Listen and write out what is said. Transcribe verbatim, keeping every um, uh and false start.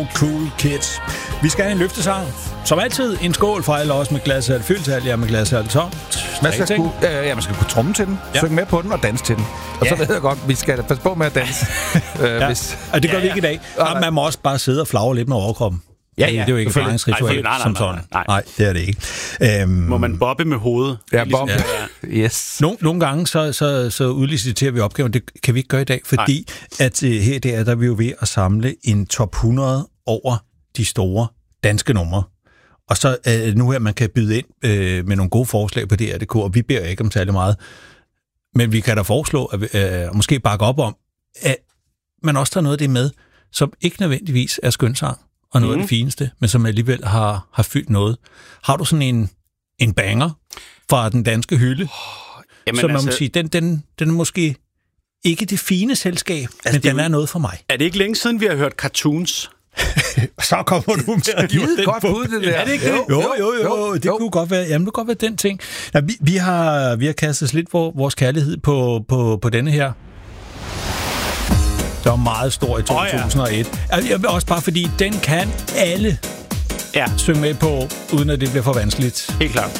Cool Kids. Vi skal have en løftesang. Som altid, en skål fra alle os med glashalvt fyldt, ja, med glashalvt tomt. Man skal, kunne, øh, ja, man skal kunne tromme til den, ja. Synge med på den og danse til den. Og ja. Så ved jeg godt, vi skal passe på med at danse. øh, ja. hvis... Og det gør ja, vi ikke i dag. Ja, man må også bare sidde og flagre lidt med overkroppen. Ja, ja. Det er jo ikke et fejringsritual som sådan. Nej, nej, det er det ikke. Øhm, må man bobbe med hovedet? Ja, bobbe. Ja. Yes. Nogle, nogle gange så, så, så udliciterer vi opgaven. Det kan vi ikke gøre i dag, fordi at, uh, her der, der er vi jo ved at samle en top hundrede over de store danske numre. Og så uh, nu her, man kan byde ind uh, med nogle gode forslag på D R punktum d k, og vi beder ikke om særlig meget. Men vi kan da foreslå, at uh, måske bakke op om, at man også tager noget af det med, som ikke nødvendigvis er skønsang og noget mm. af det fineste, men som alligevel har, har fyldt noget. Har du sådan en, en banger fra den danske hylde, oh, jamen så man altså, må sige, den, den, den er måske ikke det fine selskab, altså, men den er noget for mig. Er det ikke længe siden, vi har hørt cartoons? Så kommer du med at give den godt på. Bud, det der. Er det ikke det? Jo, jo, jo, jo. Det jo. kunne godt være, jamen, det kunne godt være den ting. Ja, vi, vi, har, vi har kastet lidt vor, vores kærlighed på, på, på denne her. Der var meget stor i to tusind og et. Oh, ja. Også bare fordi, den kan alle ja. synge med på, uden at det bliver for vanskeligt. Helt klart.